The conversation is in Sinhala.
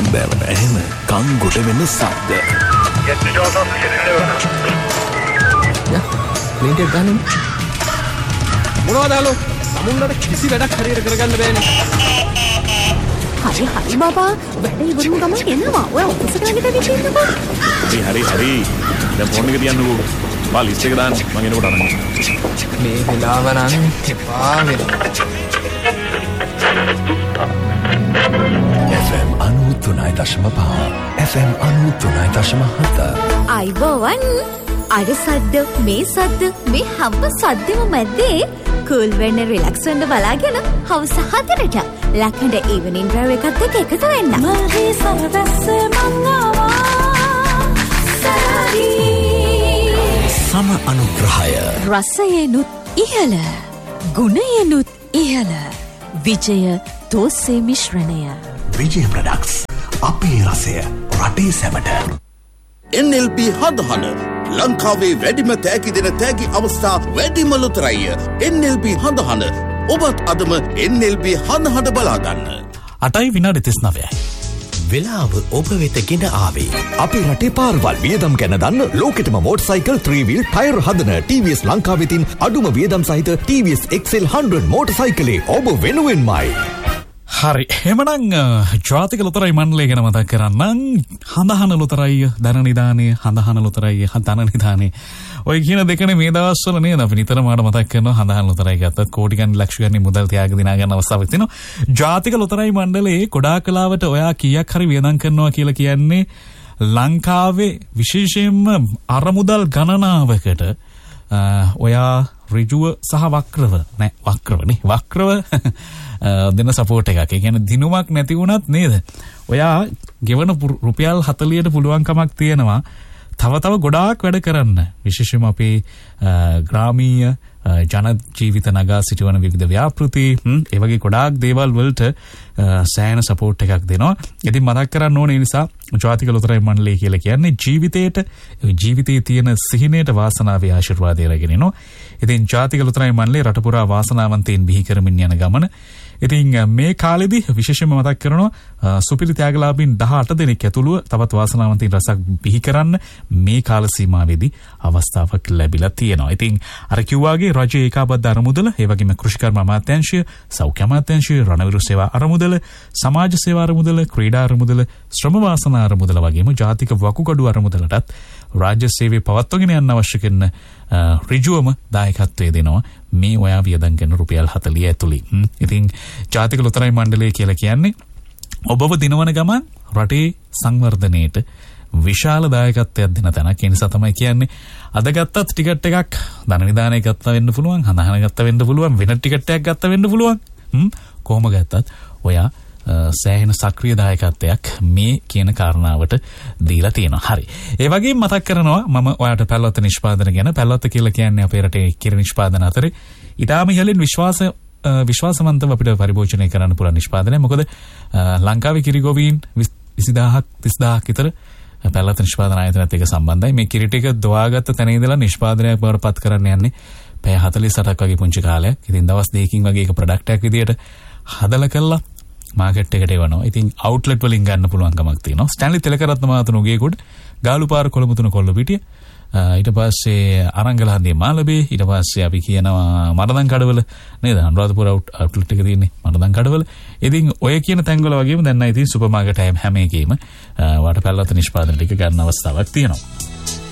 හැන්දෑවට එහෙම කන් ගොඩ වෙන සද්ද. ප්ලේන්ට් එක ගන්න. මොනවද හලෝ? සමුන්ලට කිසි වැඩක් හරියට කරගන්න බෑනේ. හරි බබා. වැඩ ඉවරුම ගමන් එනවා. ඔය ඔෆිස් එකට ඇවිත් ඉන්නකෝ. හරි. දැන් ෆෝන් එක තියන්නකෝ. බා ලිස්ට් එක දාන්න. මම එනකොට අරන්. මේ වෙලාව නම් එපා වෙනවා. FM 93.5 FM 93.7 අයිබෝවන් අර සද්ද මේ සද්ද මේ හැම සද්දෙම මැද්දේ කූල් වෙන්න රිලැක්ස් වෙන්න බලාගෙන හවස 4ට ලක්හඬ ඉවනින් ඩ්‍රයිව් එකත් එක්ක එකතු වෙන්න. මගේ සරදස්ස මංගවා සරි සම අනුග්‍රහය රසයනුත් ඉහළ ගුණයනුත් ඉහළ විජය තෝසේ මිශ්‍රණය විජය ප්‍රොඩක්ට්ස් අපේ රසය රටේ සැමට. NLB හඳහන ලංකාවේ වැඩිම තෑගි දෙන තෑගි අවස්ථා වැඩිම ලොතරැය. NLB හඳහන ඔබත් අදම NLB හඳහන බලාගන්න. 8:39 වෙලාව ඔබ වෙත ගෙන ආවේ. අපේ රටේ පාරවල් වියදම් ගැන දන්න ලෝකෙටම මෝටර්සයිකල් 3-wheel ටයර් හදන TVS ලංකාවෙතින් අඩුම වියදම් සහිත TVS XL 100 මෝටර්සයිකලේ ඔබ වෙනුවෙන්මයි. හරි එහෙමනම් ජාතික ලොතරැයි මණ්ඩලය ගැන මතක් කරන්නම්. හඳහන ලොතරැයි ධන නිධානය හඳහන ලොතරැයි ධන නිධානය ඔය කියන දෙකනේ මේ දවස්වල නේද අපි නිතරම මතක් කරනවා. හඳහන ලොතරැයි ගත්තත් කෝටි ගණන් ලක්ෂ ගණන් මුදල් තියාගෙන දිනා ගන්න අවස්ථාවක් තියෙනවා. ජාතික ලොතරැයි මණ්ඩලයේ ගොඩාක් කලාවට ඔයා කීයක් හරි වියදම් කරනවා කියලා කියන්නේ ලංකාවේ විශේෂයෙන්ම අරමුදල් ගණනාවකට ඔයා ඍජුව සහ වක්‍රව දෙන සපෝට් එකක්. ඒ කියන්නේ දිනුමක් නැති වුණත් නේද ඔයා ගෙවන රුපියල් 40ට පුළුවන්කමක් තියෙනවා තව ගොඩාක් වැඩ කරන්න. විශේෂයෙන්ම අපේ ග්‍රාමීය ජන ජීවිත නගා සිටවන විවිධ ව්‍යාපෘති ඒ වගේ ගොඩාක් දේවල් වලට සෑහෙන සපෝට් එකක් දෙනවා. ඉතින් මතක් කරන්න ඕනේ නිසා ජාතික ලොතරැයි මණ්ඩලය කියලා කියන්නේ ජීවිතයේ තියෙන සිහිනයට වාසනාවේ ආශිර්වාදය රැගෙන එනවා. ඉතින් ජාතික ලොතරැයි මණ්ඩලය රට පුරා වාසනාවන්තයින් බිහි කරමින් යන ගමන. ඉතින් මේ කාලෙදී විශේෂයෙන්ම මතක් කරනවා සුපිරි ත්‍යාගලාභීන් 18 දෙනෙක් ඇතුළුව තවත් වාසනාවන්තයින් රසක් බිහි කරන්න මේ කාල සීමාවේදී අවස්ථාවක් ලැබිලා තියෙනවා. ඉතින් අර කිව්වාගේ රජයේ ඒකාබද්ධ අරමුදල, ඒ වගේම කෘෂිකර්ම අමාත්‍යාංශය, සෞඛ්‍ය අමාත්‍යාංශය, රණවිරු සේවා අරමුදල, සමාජ සේවා අරමුදල, ක්‍රීඩා අරමුදල, ශ්‍රම වාසනා අරමුදල වගේම ජාතික වකුගඩු අරමුදලටත් රාජ්‍ය සේවය පවත්වාගෙන යන්න අවශ්‍ය කරන ඍජුවම දායකත්වයේ දෙනවා මේ ඔයා වියදම් කරන රුපියල් 40 ඇතුළේ. ඉතින් ජාතික ලොතරැයි මණ්ඩලය කියලා කියන්නේ ඔබව දිනවන ගමන් රටේ සංවර්ධනයේට විශාල දායකත්වයක් දෙන තැනක්. ඒ නිසා තමයි කියන්නේ අද ගත්තත් ටිකට් එකක් ධන නිධානය ගත්තා වෙන්න පුළුවන්, හඳහන ගත්තා වෙන්න පුළුවන්, වෙන ටිකට් එකක් ගත්තා වෙන්න පුළුවන්. කොහොම ගත්තත් ඔයා සෑහෙන සක්‍රීය දායකත්වයක් මේ කියන කාරණාවට දීලා තියෙනවා. හරි. ඒ වගේම මතක් කරනවා මම ඔයාලට පැල්ලොත් නිෂ්පාදන ගැන. පැල්ලොත් කියලා කියන්නේ අපේ රටේ කිරි නිෂ්පාදන අතරේ ඊටාම ඉහළින් විශ්වාසවන්තව අපිට පරිභෝජනය කරන්න පුළුවන් නිෂ්පාදනය. මොකද ලංකාවේ කිරි ගොවීන් 20000ක් 30000ක් විතර පැල්ලොත් නිෂ්පාදන ආයතනයත් එක්ක සම්බන්ධයි. මේ කිරි ටික දොවාගත්ත තැන ඉඳලා නිෂ්පාදනයක් බවට පත් කරන්න යන්නේ පැය 48ක් වගේ පුංචි කාලයක්. ඉතින් දවස් 2කින් වගේ එක ප්‍රොඩක්ට් එකක් විදියට හදලා කළා මාකට් එකට එවනවා. ඉතින් අවුට්ලට් වලින් ගන්න පුළුවන් කමක් තියෙනවා. ස්ටැන්ලි තිලකරත්න මහතුණු ගේකොඩ, ගාලුපාර කොළඹතුණු කොල්ලපිටිය, ඊට පස්සේ අරංගලහන්දිය මාළඹේ, ඊට පස්සේ අපි කියනවා මරදන් කඩවල නේද? අනුරාධපුර අවුට්ලට් එක තියෙන්නේ මරදන් කඩවල. ඉතින් ඔය කියන තැන්වල වගේම දැන් නම් ඉතින් සුපර් මාකට් හැම එකේම වාට පැල්ලොත් නිෂ්පාදන ටික ගන්න අවස්ථාවක් තියෙනවා.